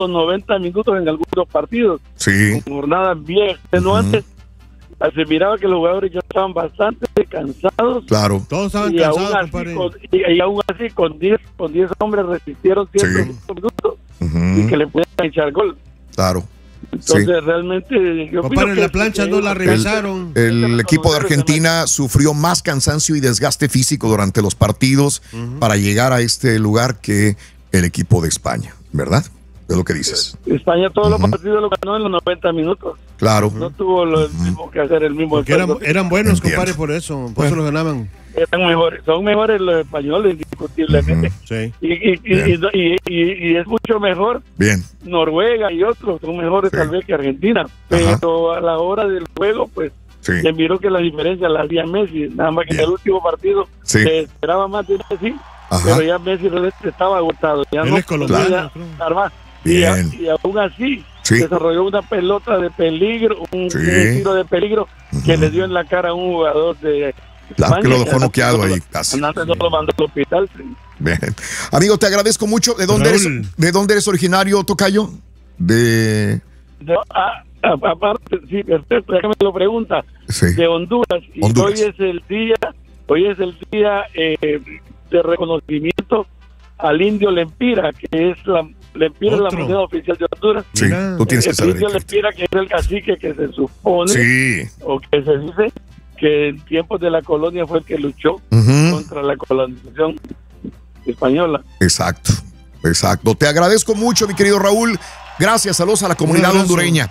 los 90 minutos en algunos partidos. Sí. Con jornadas bien extenuantes. Se miraba que los jugadores ya estaban bastante cansados. Claro. Todos estaban Y cansados, aún así, compadre. y aún así con 10 hombres resistieron 105 minutos y que le pudieran echar gol. Claro. Entonces realmente yo Compadre, la plancha no la revisaron. El equipo de Argentina sufrió más cansancio y desgaste físico durante los partidos para llegar a este lugar que el equipo de España, ¿verdad? Es lo que dices. España todos los partidos lo ganó en los 90 minutos. Claro. No tuvo lo mismo que hacer el mismo. Porque eran buenos, Entiendo. compadre, por eso los ganaban. Eran mejores, son mejores los españoles, indiscutiblemente. Sí. Y es mucho mejor Bien. Noruega y otros, son mejores tal vez que Argentina. Pero a la hora del juego, pues, se miró que la diferencia la hacía Messi. Nada más que en el último partido se esperaba más de Messi, pero ya Messi estaba agotado. Ya Él no es colombiano, podía dar más. Bien. Y aún así desarrolló una pelota de peligro, un tiro de peligro que le dio en la cara a un jugador de Claro, España, que lo dejó noqueado ahí casi. Antes no lo mandó al hospital. Bien. Amigo, te agradezco mucho. ¿De dónde eres originario, tocayo? Aparte, sí, perfecto, ya que me lo pregunta, de Honduras. Y Honduras. hoy es el día de reconocimiento al indio Lempira, que es Lempira es la moneda oficial de Honduras. Sí, tú tienes que saber. El indio Lempira, que es el cacique que se supone, o que se dice que en tiempos de la colonia fue el que luchó contra la colonización española. Exacto. Te agradezco mucho, mi querido Raúl. Gracias, saludos a la comunidad hondureña.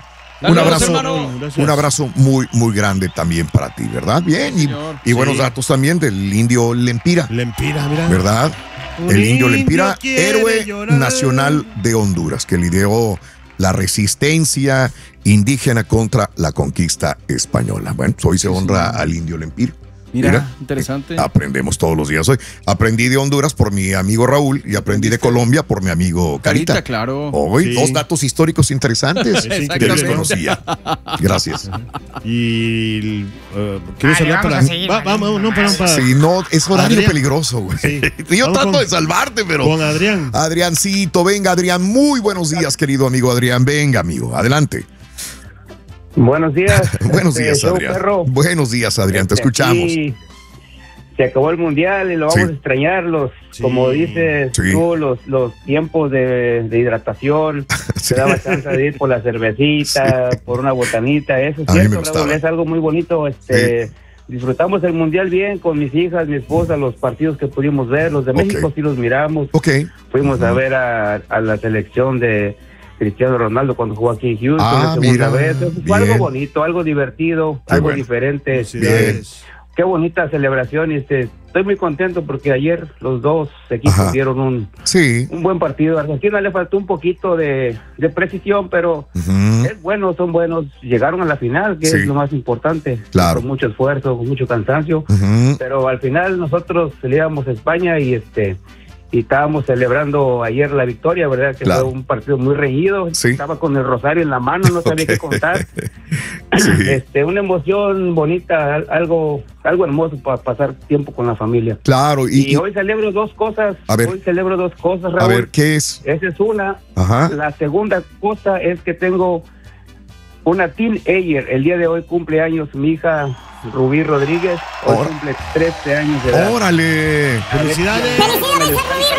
Un abrazo muy, muy grande también para ti, ¿verdad? Bien, y buenos datos también del indio Lempira. Lempira, mira. ¿Verdad? El indio Lempira, héroe nacional de Honduras, que lideró la resistencia indígena contra la conquista española. Bueno, pues hoy se honra al indio Lempira. Mira, interesante. Aprendemos todos los días hoy. Aprendí de Honduras por mi amigo Raúl y aprendí de Colombia por mi amigo Carita. Claro. Hoy, dos datos históricos interesantes que desconocía. Gracias. Y ¿quieres hablar para? Vamos para. Sí, no, es horario peligroso, güey. Sí. Yo trato de salvarte, pero. Con Adrián. Adriancito, venga, Adrián. Muy buenos días, querido amigo Adrián. Venga, amigo, adelante. Buenos días. Buenos días, Adrián. Buenos días, Adrián. Te escuchamos. Se acabó el mundial y lo vamos a extrañar. Como dices tú, los tiempos de hidratación. Te daba chance de ir por la cervecita, por una botanita. Eso es cierto, Raúl, es algo muy bonito. Disfrutamos el mundial bien con mis hijas, mi esposa, los partidos que pudimos ver. Los de México sí los miramos. Fuimos a ver a la selección de Cristiano Ronaldo cuando jugó aquí en Houston la segunda vez. Fue algo bonito, algo divertido, algo diferente. Qué bonita celebración. Estoy muy contento porque ayer los dos equipos dieron un buen partido. A Argentina le faltó un poquito de precisión, pero es bueno, son buenos. Llegaron a la final, que es lo más importante. Con mucho esfuerzo, con mucho cansancio. Pero al final nosotros íbamos a España y estábamos celebrando ayer la victoria, ¿verdad? Que fue un partido muy reñido. Estaba con el rosario en la mano, no sabía qué contar. Una emoción bonita, algo hermoso para pasar tiempo con la familia. Claro. Y hoy celebro dos cosas. Raúl. A ver, ¿qué es? Esa es una. La segunda cosa es que tengo una teenager. El día de hoy cumple años mi hija Rubí Rodríguez. Hoy cumple 13 años de edad. ¡Órale! ¡Felicidades!